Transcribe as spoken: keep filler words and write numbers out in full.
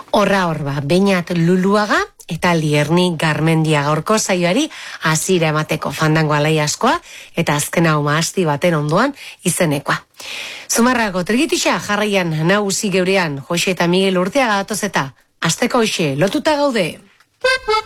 Horra horba, Beñat Luluaga eta Lierni Garmendia gaurko saioari hasiera emateko fandango alai askoa eta azken hau mahasti baten ondoan izenekoa. Zumarrako trigitisa jarraian nagusi geurean Jose eta Miguel Urteaga datoz eta asteko hoxe lotuta gaude.